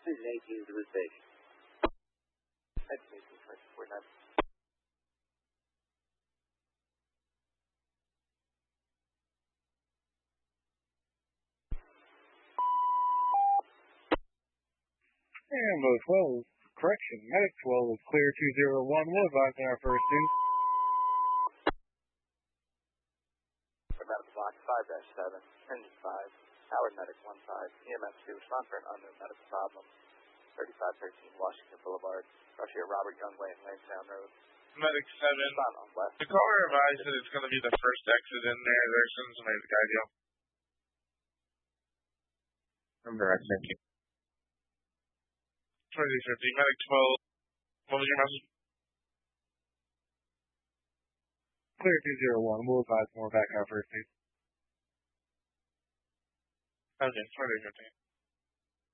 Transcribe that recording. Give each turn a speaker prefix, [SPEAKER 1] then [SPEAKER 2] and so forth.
[SPEAKER 1] 18 to the station.
[SPEAKER 2] That's 18, 49.
[SPEAKER 3] Ambo 12, correction, Medic 12 is clear 201, we'll advise on our first due.
[SPEAKER 2] Medical box 5-7, engine 5, Howard Medic 15, EMS 2, response for an unknown medical problem, 3513 Washington Boulevard, Russia Robert Young Way and Lansdowne Road.
[SPEAKER 4] Medic 7,
[SPEAKER 2] On west.
[SPEAKER 4] the caller advised that it's going to be the first exit in there. There's some made the guy deal.
[SPEAKER 5] I'm direct, thank you.
[SPEAKER 4] 2050, Medic 12, what was your message?
[SPEAKER 3] Clear 201, we'll advise more back our first due.
[SPEAKER 4] Okay, 2050.